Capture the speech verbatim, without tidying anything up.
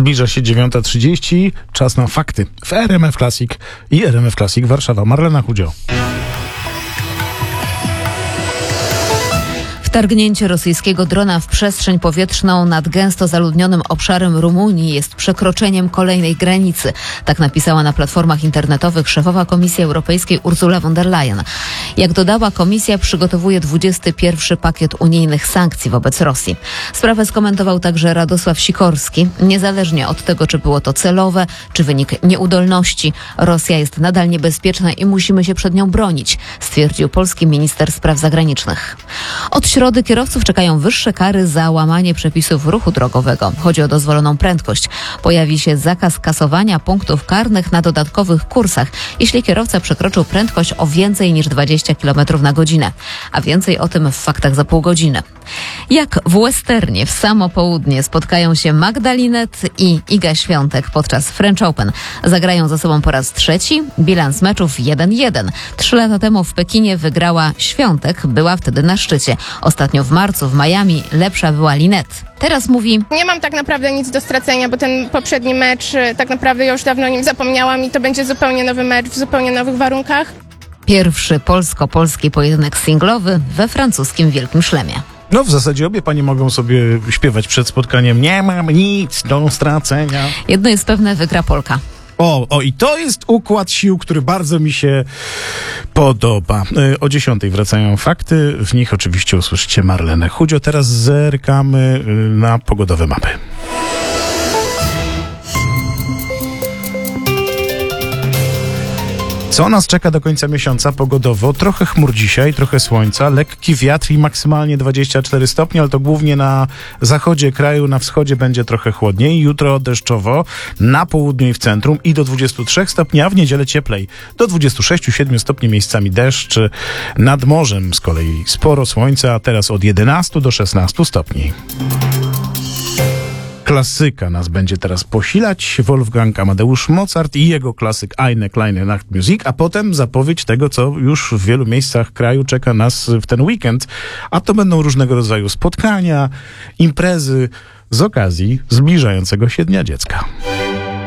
Zbliża się dziewiąta trzydzieści, czas na fakty w R M F Classic i R M F Classic Warszawa. Marlena Chudzio. Wtargnięcie rosyjskiego drona w przestrzeń powietrzną nad gęsto zaludnionym obszarem Rumunii jest przekroczeniem kolejnej granicy. Tak napisała na platformach internetowych szefowa Komisji Europejskiej Ursula von der Leyen. Jak dodała, komisja przygotowuje dwudziesty pierwszy pakiet unijnych sankcji wobec Rosji. Sprawę skomentował także Radosław Sikorski. Niezależnie od tego, czy było to celowe, czy wynik nieudolności, Rosja jest nadal niebezpieczna i musimy się przed nią bronić, stwierdził polski minister spraw zagranicznych. Od środy kierowców czekają wyższe kary za łamanie przepisów ruchu drogowego. Chodzi o dozwoloną prędkość. Pojawi się zakaz kasowania punktów karnych na dodatkowych kursach, jeśli kierowca przekroczył prędkość o więcej niż dwadzieścia kilometrów na godzinę. A więcej o tym w faktach za pół godziny. Jak w westernie w samo południe spotkają się Magdalinet i Iga Świątek podczas French Open. Zagrają ze sobą po raz trzeci. Bilans meczów jeden jeden. Trzy lata temu w Pekinie wygrała Świątek. Była wtedy na szczycie. Ostatnio w marcu w Miami lepsza była Linette. Teraz mówi: nie mam tak naprawdę nic do stracenia, bo ten poprzedni mecz tak naprawdę ja już dawno o nim zapomniałam i to będzie zupełnie nowy mecz w zupełnie nowych warunkach. Pierwszy polsko-polski pojedynek singlowy we francuskim Wielkim Szlemie. No w zasadzie obie panie mogą sobie śpiewać przed spotkaniem. Nie mam nic do stracenia. Jedno jest pewne, wygra Polka. O, o, i to jest układ sił, który bardzo mi się podoba. O dziesiątej wracają fakty, w nich oczywiście usłyszycie Marlenę Chudzio. Teraz zerkamy na pogodowe mapy. Co nas czeka do końca miesiąca pogodowo? Trochę chmur dzisiaj, trochę słońca, lekki wiatr i maksymalnie dwadzieścia cztery stopnie, ale to głównie na zachodzie kraju, na wschodzie będzie trochę chłodniej. Jutro deszczowo, na południu i w centrum i do dwudziestu trzech stopni, a w niedzielę cieplej. Do dwudziestu sześciu siedmiu stopni miejscami deszcz. Nad morzem z kolei sporo słońca, a teraz od jedenastu do szesnastu stopni. Klasyka nas będzie teraz posilać, Wolfgang Amadeusz Mozart i jego klasyk Eine kleine Nachtmusik, a potem zapowiedź tego, co już w wielu miejscach kraju czeka nas w ten weekend, a to będą różnego rodzaju spotkania, imprezy z okazji zbliżającego się Dnia Dziecka.